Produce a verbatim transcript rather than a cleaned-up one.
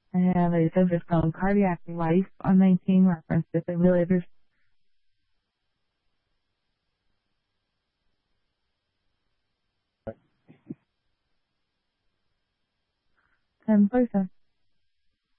I have a subject called Cardiac Life on nineteen reference defibrillators. ten percent.